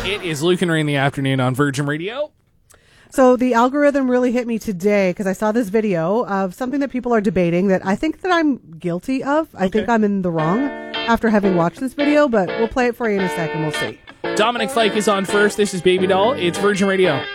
It is Luke and Ray in the afternoon on Virgin Radio. So the algorithm really hit me today because I saw this video of something that people are debating that I think that I'm guilty of. I think I'm in the wrong after having watched this video, but we'll play it for you in a second. We'll see. Dominic Fike is on first. This is Baby Doll. It's Virgin Radio.